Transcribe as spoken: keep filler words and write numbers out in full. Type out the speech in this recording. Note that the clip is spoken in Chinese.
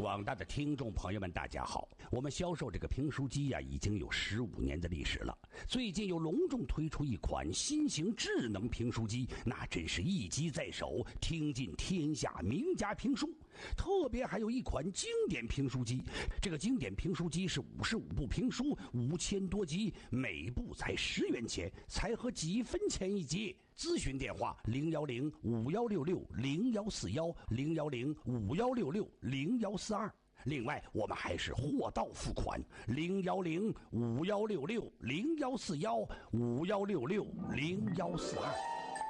广大的听众朋友们，大家好！我们销售这个评书机呀、啊，已经有十五年的历史了。最近又隆重推出一款新型智能评书机，那真是一机在手，听尽天下名家评书。特别还有一款经典评书机，这个经典评书机是五十五部评书，五千多集，每部才十元钱，才合几分钱一集。咨询电话零幺零五幺六六零幺四幺零幺零五幺六六零幺四二。另外，我们还是货到付款，零幺零五幺六六零幺四幺五幺六六零幺四二。